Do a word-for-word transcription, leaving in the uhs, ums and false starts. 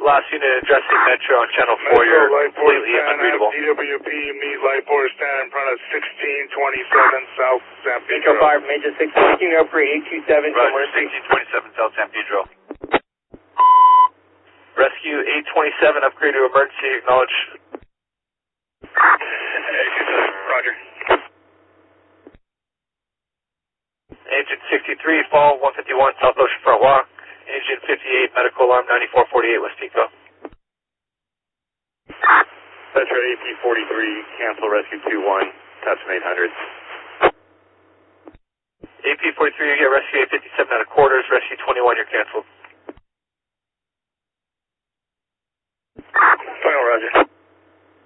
last unit addressing Metro on channel four, Metro, you're Light completely Stand unreadable. D W P, meet Light Porter stand in front of sixteen twenty-seven South San Pedro. Echo five, Major six, taking upgrade eight two seven. Roger, sixteen twenty-seven South San Pedro. Rescue eight twenty-seven, upgrade to emergency, acknowledge. Roger. Agent sixty-three, fall one fifty-one South Ocean Front Walk. Agent fifty-eight, medical alarm ninety-four forty-eight West Pico. Metro A P forty-three, cancel rescue two one, Touching eight hundred. A P forty-three, you get rescue eight fifty-seven out of quarters, rescue twenty-one, you're canceled. Final, Roger.